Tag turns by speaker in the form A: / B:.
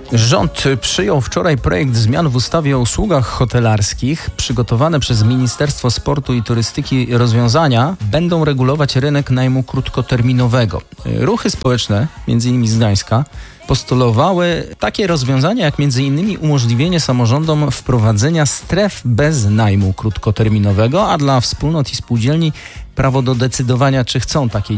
A: Rząd przyjął wczoraj projekt zmian w ustawie o usługach hotelarskich. Przygotowane przez Ministerstwo Sportu i Turystyki rozwiązania będą regulować rynek najmu krótkoterminowego. Ruchy społeczne, m.in. z Gdańska, postulowały takie rozwiązania jak m.in. umożliwienie samorządom wprowadzenia stref bez najmu krótkoterminowego, a dla wspólnot i spółdzielni prawo do decydowania, czy chcą takiej